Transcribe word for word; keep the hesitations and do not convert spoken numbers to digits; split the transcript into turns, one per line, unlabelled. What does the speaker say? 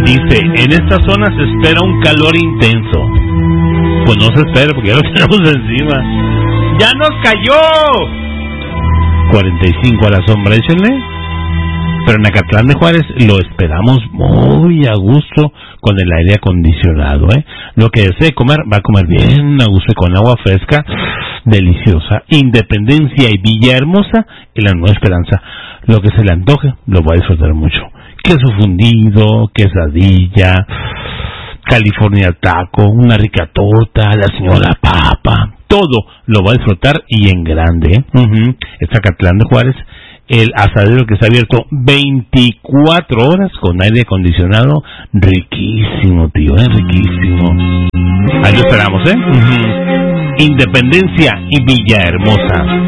Dice, en esta zona se espera un calor intenso. Pues no se espera porque ya lo tenemos encima. ¡Ya nos cayó! cuarenta y cinco a la sombra, échenle. Pero en Acatlán de Juárez lo esperamos muy a gusto con el aire acondicionado, ¿eh? Lo que desee comer, va a comer bien a gusto con agua fresca, deliciosa. Independencia y Villahermosa y la Nueva Esperanza. Lo que se le antoje, lo va a disfrutar mucho. Queso fundido, quesadilla, California taco, una rica torta, la señora papa, todo lo va a disfrutar y en grande, ¿eh? Uh-huh. Está Acatlán de Juárez, el asadero que está abierto veinticuatro horas con aire acondicionado, riquísimo, tío, ¿eh? Riquísimo. Ahí lo esperamos, ¿eh? Uh-huh. Independencia y Villahermosa.